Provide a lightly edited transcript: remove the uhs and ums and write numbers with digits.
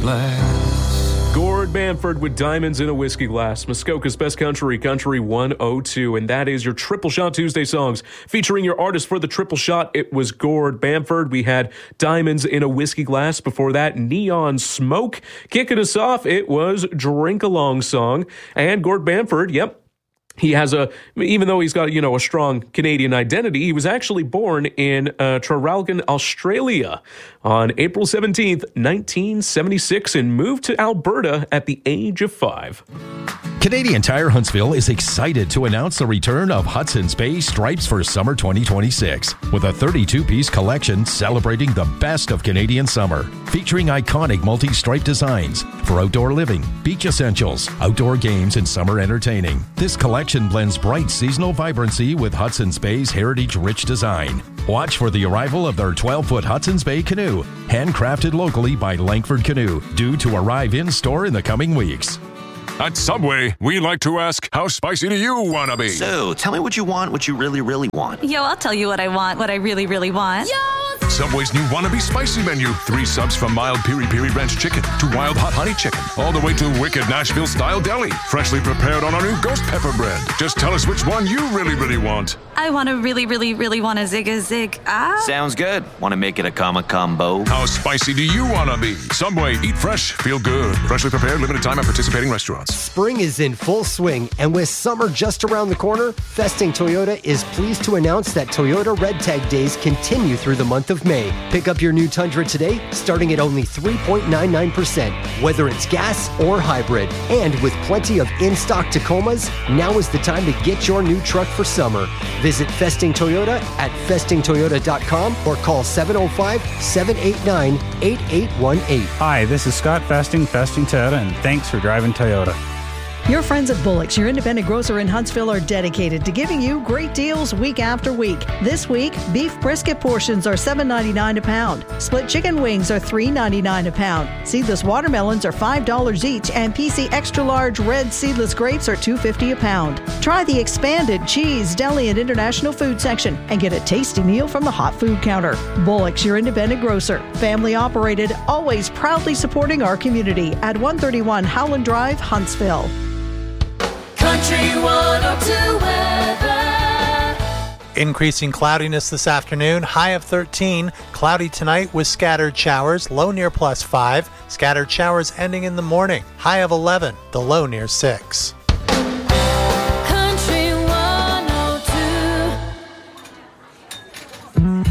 glass. Gord Bamford with Diamonds in a Whiskey Glass, Muskoka's Best Country, Country 102. And that is your Triple Shot Tuesday songs. Featuring your artist for the Triple Shot, it was Gord Bamford. We had Diamonds in a Whiskey Glass. Before that, Neon Smoke. Kicking us off, it was Drink Along Song. And Gord Bamford, yep. He has even though he's got, a strong Canadian identity, he was actually born in Traralgon, Australia on April 17th, 1976, and moved to Alberta at the age of 5. Canadian Tire Huntsville is excited to announce the return of Hudson's Bay Stripes for summer 2026 with a 32-piece collection celebrating the best of Canadian summer, featuring iconic multi-stripe designs for outdoor living, beach essentials, outdoor games, and summer entertaining. This collection blends bright seasonal vibrancy with Hudson's Bay's heritage-rich design. Watch for the arrival of their 12-foot Hudson's Bay canoe, handcrafted locally by Langford Canoe, due to arrive in-store in the coming weeks. At Subway, we like to ask, how spicy do you want to be? So, tell me what you want, what you really, really want. Yo, I'll tell you what I want, what I really, really want. Yo! Subway's new Wannabe Spicy menu. 3 subs from mild piri-piri ranch chicken to wild hot honey chicken, all the way to wicked Nashville-style deli, freshly prepared on our new ghost pepper bread. Just tell us which one you really, really want. I want to really, really, really want a zig. Sounds good. Want to make it a combo? How spicy do you want to be? Subway, eat fresh, feel good. Freshly prepared, limited time at participating restaurants. Spring is in full swing, and with summer just around the corner, Festing Toyota is pleased to announce that Toyota Red Tag Days continue through the month of May. Pick up your new Tundra today, starting at only 3.99%, whether it's gas or hybrid. And with plenty of in-stock Tacomas, now is the time to get your new truck for summer. Visit Festing Toyota at festingtoyota.com or call 705-789-8818. Hi, this is Scott Festing Toyota, and thanks for driving Toyota. Your friends at Bullock's, your independent grocer in Huntsville, are dedicated to giving you great deals week after week. This week, beef brisket portions are $7.99 a pound. Split chicken wings are $3.99 a pound. Seedless watermelons are $5 each, and PC Extra Large red seedless grapes are $2.50 a pound. Try the expanded cheese, deli, and international food section and get a tasty meal from the hot food counter. Bullock's, your independent grocer. Family operated, always proudly supporting our community at 131 Howland Drive, Huntsville. Country 102 weather. Increasing cloudiness this afternoon, high of 13. Cloudy tonight with scattered showers, low near +5. Scattered showers ending in the morning, high of 11, the low near 6.